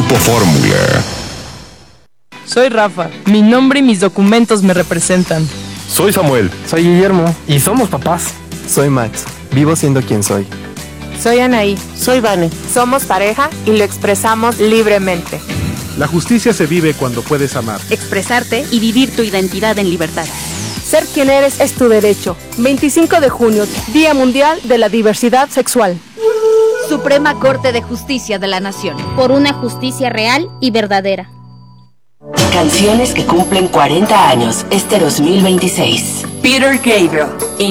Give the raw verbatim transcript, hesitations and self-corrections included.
Grupo Fórmula. Soy Rafa. Mi nombre y mis documentos me representan. Soy Samuel. Soy Guillermo. Y somos papás. Soy Max. Vivo siendo quien soy. Soy Anaí. Soy Vane. Somos pareja y lo expresamos libremente. La justicia se vive cuando puedes amar, expresarte y vivir tu identidad en libertad. Ser quien eres es tu derecho. veinticinco de junio, Día Mundial de la Diversidad Sexual. Suprema Corte de Justicia de la Nación. Por una justicia real y verdadera. Canciones que cumplen cuarenta años este dos mil veintiséis. Peter Gabriel.